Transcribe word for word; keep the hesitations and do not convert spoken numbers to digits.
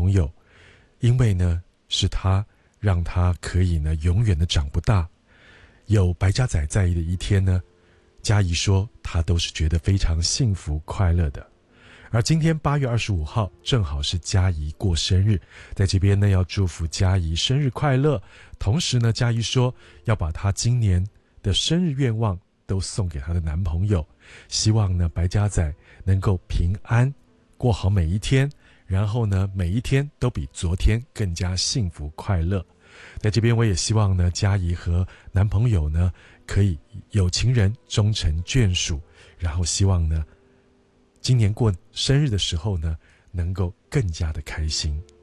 朋友，因为呢是他让他可以呢永远的长不大。有白家仔在的一天呢，嘉怡说她都是觉得非常幸福快乐的。而今天八月二十五号正好是嘉怡过生日，在这边呢要祝福嘉怡生日快乐。同时呢，嘉怡说要把她今年的生日愿望都送给她的男朋友，希望呢白家仔能够平安过好每一天，然后呢每一天都比昨天更加幸福快乐。在这边我也希望呢嘉怡和男朋友呢可以有情人终成眷属，然后希望呢今年过生日的时候呢能够更加的开心。